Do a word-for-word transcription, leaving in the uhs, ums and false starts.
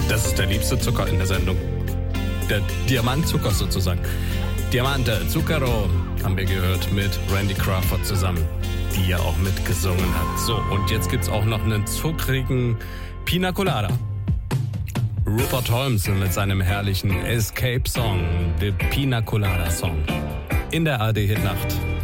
Das ist der liebste Zucker in der Sendung. Der Diamantzucker sozusagen. Diamante, Zucchero, haben wir gehört, mit Randy Crawford zusammen, die ja auch mitgesungen hat. So, und jetzt gibt's auch noch einen zuckrigen Pina Colada. Rupert Holmes mit seinem herrlichen Escape-Song, der Pina Colada Song. In der A R D-Hitnacht.